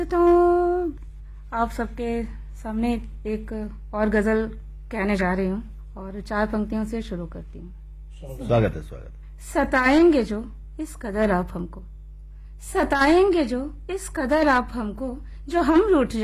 तो आप सबके सामने एक और गजल कहने जा रही हूँ और 4 पंक्तियों से शुरू करती हूँ। स्वागत है, स्वागत। सताएंगे जो इस कदर आप हमको, सताएंगे जो इस कदर आप हमको, जो हम रूठ